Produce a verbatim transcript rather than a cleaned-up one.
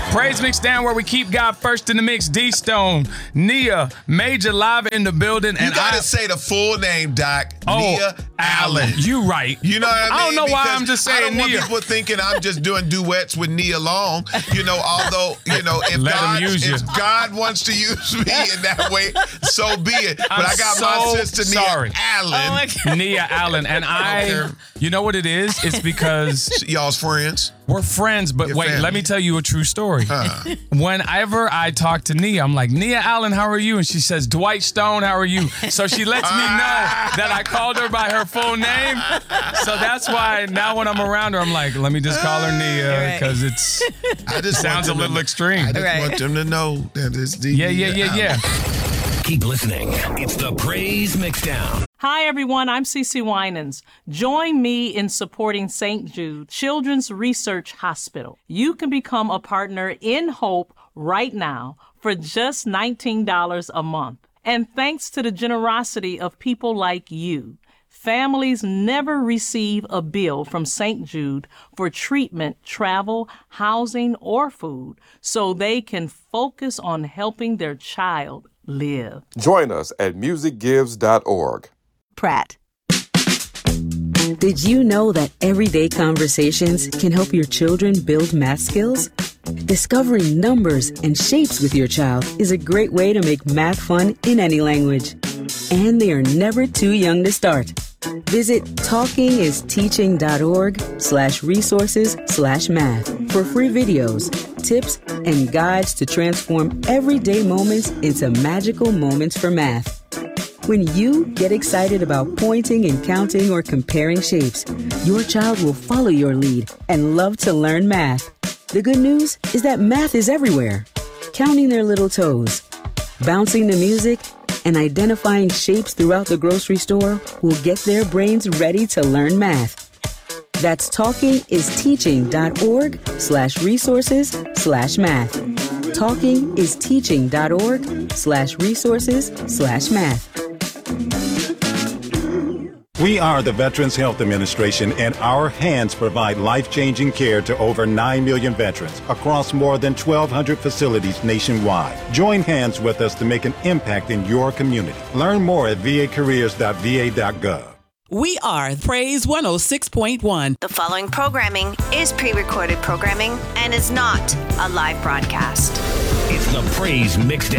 Praise Mix Down, where we keep God first in the mix. D-Stone, Nia, Major live in the building. You and gotta I, say the full name, Doc. Oh, Nia Allen. You right. You know what I mean? I don't know why Because I'm just I saying don't want Nia. people thinking I'm just doing duets with Nia Long. You know, although, you know, if, Let him God, use you. if God wants to use me in that way, so be it. But I'm I got so my sister sorry. Nia Allen. Oh Nia Allen. And I, Okay. you know what it is? It's because Y'all's friends. we're friends, but Your wait, family. let me tell you a true story. Huh. Whenever I talk to Nia, I'm like, Nia Allen, how are you? And she says, Dwight Stone, how are you? So she lets me know that I called her by her full name. So that's why now when I'm around her, I'm like, let me just call her Nia Right. because it's I just sounds a want them little to, extreme. I just Right. want them to know that it's the Yeah, yeah, yeah, yeah. Keep listening. It's the Praise Mixdown. Hi, everyone. I'm Cece Winans. Join me in supporting Saint Jude Children's Research Hospital. You can become a partner in Hope right now for just nineteen dollars a month. And thanks to the generosity of people like you, families never receive a bill from Saint Jude for treatment, travel, housing, or food, so they can focus on helping their child live. Join us at music gives dot org. Pratt. Did you know that everyday conversations can help your children build math skills? Discovering numbers and shapes with your child is a great way to make math fun in any language. And they are never too young to start. Visit talkingisteaching.org slash resources slash math for free videos, tips, and guides to transform everyday moments into magical moments for math. When you get excited about pointing and counting or comparing shapes, your child will follow your lead and love to learn math. The good news is that math is everywhere. Counting their little toes, bouncing to music, and identifying shapes throughout the grocery store will get their brains ready to learn math. That's talkingisteaching.org slash resources slash math. Talkingisteaching.org slash resources slash math. We are the Veterans Health Administration, and our hands provide life-changing care to over nine million veterans across more than twelve hundred facilities nationwide. Join hands with us to make an impact in your community. Learn more at v a careers dot v a dot gov. We are Praise one oh six point one. The following programming is pre-recorded programming and is not a live broadcast. It's the Praise Mixdown.